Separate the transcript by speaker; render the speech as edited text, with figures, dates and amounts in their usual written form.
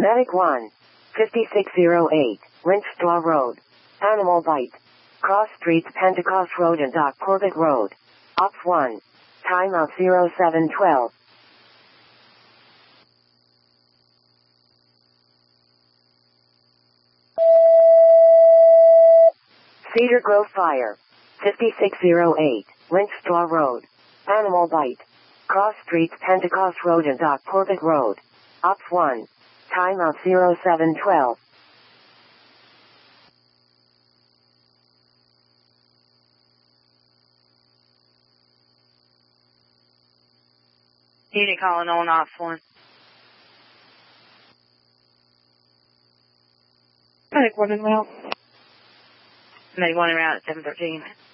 Speaker 1: Medic 1. 5608, Lynchstraw Road. Animal Bite. Cross Streets, Pentecost Road and Dock Corbett Road. Op 1. Time of 0712. Cedar Grove Fire. 5608, Lynchstraw Road. Animal Bite. Cross Streets, Pentecost Road and Dock Corbett Road. Op 1. Time of 0712.
Speaker 2: Unit calling on Ops 1.
Speaker 3: Medic 1 en route.
Speaker 2: Medic 1 en route at 713.